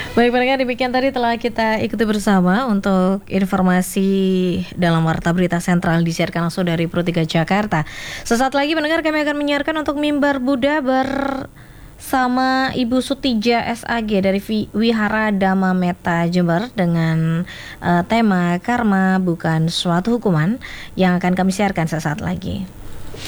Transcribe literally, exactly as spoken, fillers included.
Baik pendengar, demikian tadi telah kita ikuti bersama untuk informasi dalam Warta Berita Sentral disiarkan langsung dari Pro tiga Jakarta. Sesaat lagi pendengar, kami akan menyiarkan untuk Mimbar Buddha bersama Ibu Sutija S A G dari Wihara Dhamma Metta Jember dengan uh, tema Karma Bukan Suatu Hukuman yang akan kami siarkan sesaat lagi.